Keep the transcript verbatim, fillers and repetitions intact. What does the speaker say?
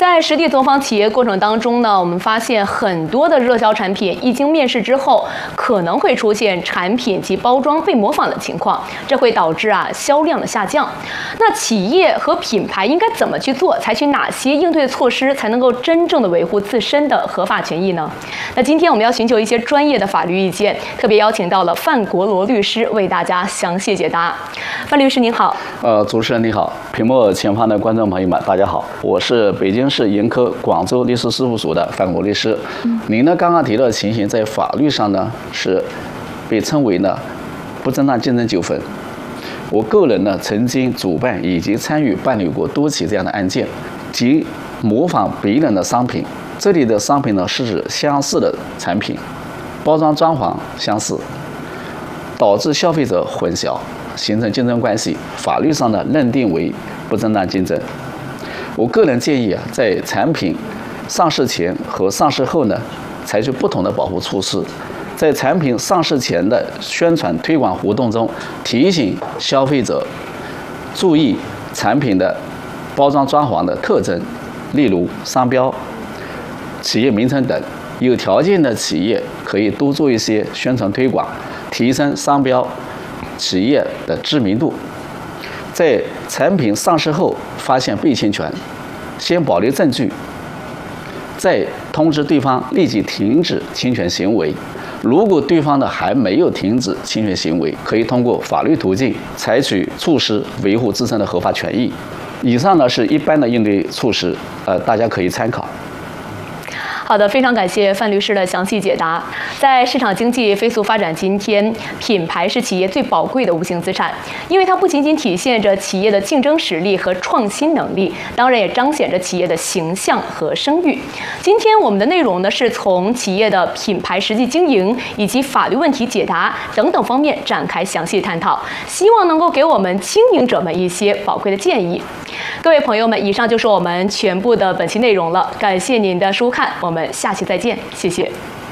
在实地走访企业过程当中呢，我们发现很多的热销产品一经面世之后，可能会出现产品及包装被模仿的情况，这会导致啊销量的下降。那企业和品牌应该怎么去做，采取哪些应对措施，才能够真正的维护自身的合法权益呢？那今天我们要寻求一些专业的法律意见，特别邀请到了范国罗律师为大家详细解答。范律师您好。 呃，主持人你好，屏幕前方的观众朋友们大家好，我是北京市盈科广州律师事务所的范国律师。嗯、您呢刚刚提到的情形，在法律上呢是被称为呢不正当竞争纠纷。我个人呢曾经主办以及参与办理过多起这样的案件，即模仿别人的商品。这里的商品呢是指相似的产品，包装装潢相似，导致消费者混淆，形成竞争关系，法律上呢认定为不正当竞争。我个人建议啊，在产品上市前和上市后呢，采取不同的保护措施。在产品上市前的宣传推广活动中，提醒消费者注意产品的包装装潢的特征，例如商标、企业名称等。有条件的企业可以多做一些宣传推广，提升商标、企业的知名度。在产品上市后发现被侵权，先保留证据，再通知对方立即停止侵权行为。如果对方呢还没有停止侵权行为，可以通过法律途径采取措施维护自身的合法权益。以上呢是一般的应对措施，呃，大家可以参考。 好的，非常感谢范律师的详细解答。在市场经济飞速发展今天，品牌是企业最宝贵的无形资产，因为它不仅仅体现着企业的竞争实力和创新能力，当然也彰显着企业的形象和声誉。今天我们的内容呢，是从企业的品牌实际经营以及法律问题解答等等方面展开详细探讨，希望能够给我们经营者们一些宝贵的建议。各位朋友们，以上就是我们全部的本期内容了，感谢您的收看，我们下期再见，谢谢。